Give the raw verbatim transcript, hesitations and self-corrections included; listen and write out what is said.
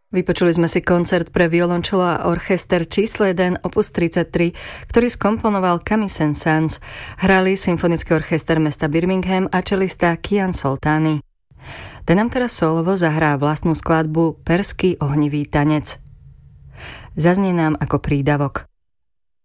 Vypočuli sme si koncert pre violončelo a orchester číslo jeden opus tridsaťtri, ktorý skomponoval Camille Saint-Saëns. Hrali Symfonický orchester mesta Birmingham a čelista Kian Soltani. Ten nám teraz solovo zahrá vlastnú skladbu Perský ohnivý tanec. Zaznie nám ako prídavok.